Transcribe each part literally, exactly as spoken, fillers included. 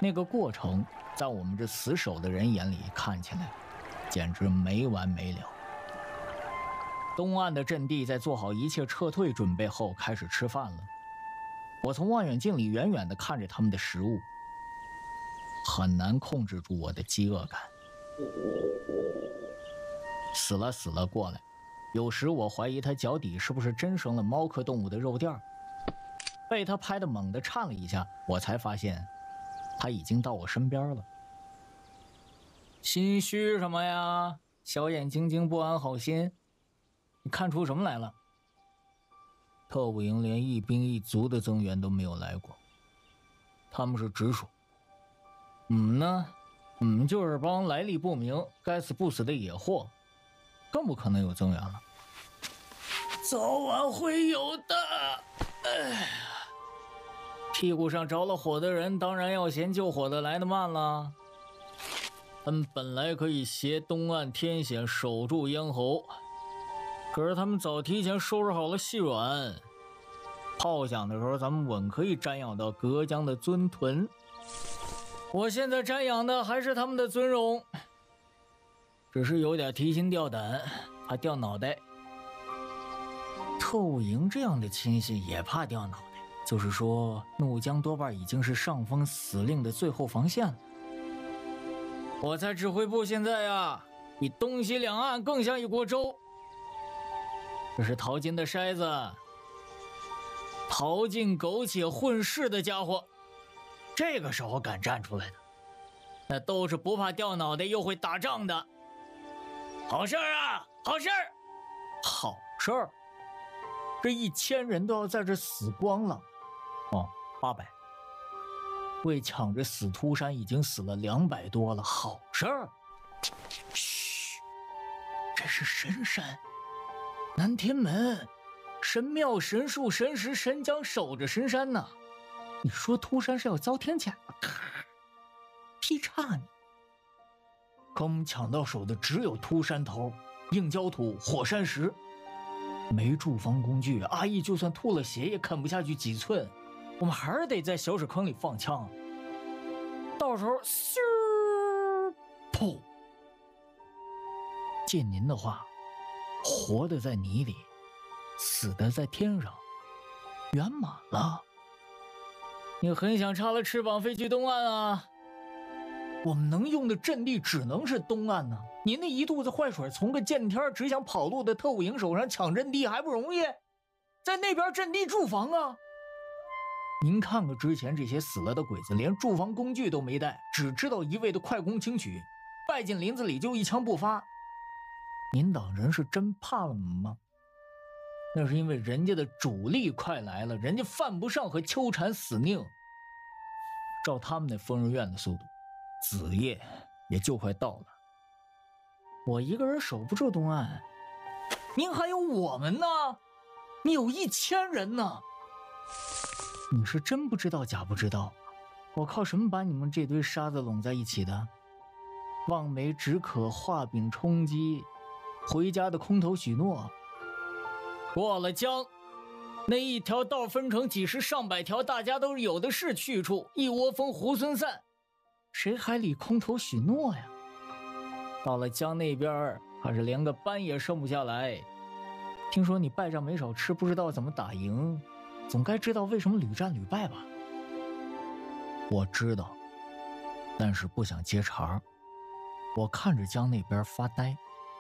那个过程，在我们这死守的人眼里看起来，简直没完没了。东岸的阵地在做好一切撤退准备后，开始吃饭了。我从望远镜里远远地看着他们的食物，很难控制住我的饥饿感。死了死了过来，有时我怀疑他脚底是不是真生了猫科动物的肉垫儿。被他拍得猛地颤了一下，我才发现他已经到我身边了。心虚什么呀？小眼睛睛不安好心，你看出什么来了？特务营连一兵一卒的增援都没有来过，他们是直属。我们呢？我们就是帮来历不明、该死不死的野货，更不可能有增援了。早晚会有的。哎，屁股上着了火的人，当然要嫌救火的来得慢了。他们本来可以携东岸天险守住咽喉，可是他们早提前收拾好了细软，炮响的时候，咱们稳可以瞻仰到隔江的尊屯。我现在瞻仰的还是他们的尊容，只是有点提心吊胆，怕掉脑袋。特务营这样的亲戚也怕掉脑袋，就是说怒江多半已经是上峰死令的最后防线了。我猜指挥部现在呀，比东西两岸更像一锅粥。这是淘金的筛子，淘尽苟且混世的家伙，这个时候敢站出来的，那都是不怕掉脑袋又会打仗的。好事儿啊，好事儿，好事儿！这一千人都要在这死光了。哦，八百。为抢着死秃山已经死了两百多了，好事儿。嘘，这是神山，南天门，神庙、神树、神石、神将守着神山呢。你说秃山是要遭天谴吗？劈叉你！可我们抢到手的只有秃山头、硬焦土、火山石，没住房工具，阿义就算吐了血也啃不下去几寸。我们还是得在小水坑里放枪，到时候咻噗！借您的话，活的在泥里，死的在天上，圆满了。你很想插了翅膀飞去东岸啊？我们能用的阵地只能是东岸呢。您那一肚子坏水，从个见天只想跑路的特务营手上抢阵地还不容易，在那边阵地驻防啊。您看看之前这些死了的鬼子，连驻防工具都没带，只知道一味的快攻轻取，败进林子里就一枪不发。您党人是真怕了我们吗？那是因为人家的主力快来了，人家犯不上和秋蝉死命。照他们那疯人院的速度，子夜也就快到了。我一个人守不住东岸，您还有我们呢，你有一千人呢。你是真不知道假不知道，我靠什么把你们这堆沙子拢在一起的？望梅止渴，画饼充饥，回家的空头许诺。过了江，那一条道分成几十上百条，大家都有的是去处，一窝蜂猢狲散，谁还理空头许诺呀？到了江那边，可是连个班也剩不下来。听说你败仗没少吃，不知道怎么打赢，总该知道为什么屡战屡败吧？我知道，但是不想接茬。我看着江那边发呆。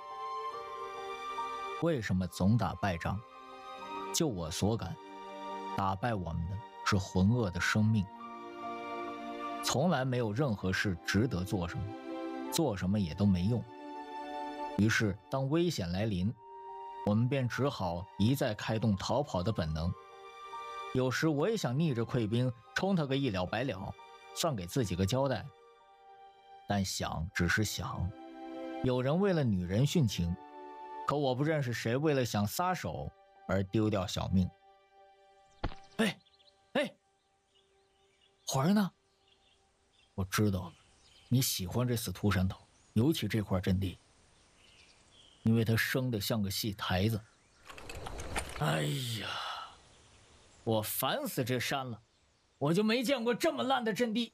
为什么总打败仗？就我所感，打败我们的是浑噩的生命，从来没有任何事值得做什么，做什么也都没用。于是当危险来临，我们便只好一再开动逃跑的本能。有时我也想逆着溃兵冲他个一了百了，算给自己个交代，但想只是想。有人为了女人殉情，可我不认识谁为了想撒手而丢掉小命。哎哎，环儿呢？我知道了，你喜欢这死秃山头，尤其这块阵地，因为它生得像个戏台子。哎呀，我烦死这山了，我就没见过这么烂的阵地。